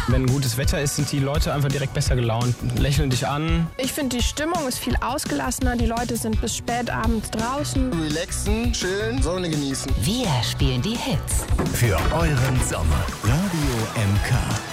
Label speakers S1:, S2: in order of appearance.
S1: Wenn gutes Wetter ist, sind die Leute einfach direkt besser gelaunt, lächeln dich an.
S2: Ich finde, die Stimmung ist viel ausgelassener. Die Leute sind bis spät abends draußen.
S3: Relaxen, chillen, Sonne genießen.
S4: Wir spielen die Hits.
S5: Für euren Sommer. Radio MK.